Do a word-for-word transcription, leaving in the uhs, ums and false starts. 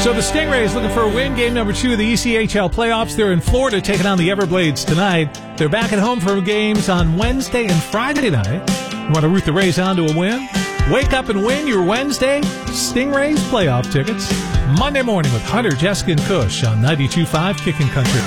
So the Stingrays looking for a win. Game number two of the E C H L playoffs. They're in Florida taking on the Everblades tonight. They're back at home for games on Wednesday and Friday night. You want to root the Rays on to a win? Wake up and win your Wednesday Stingrays playoff tickets. Monday morning with Hunter, Jessica, and Kush on ninety-two point five Kickin' Country.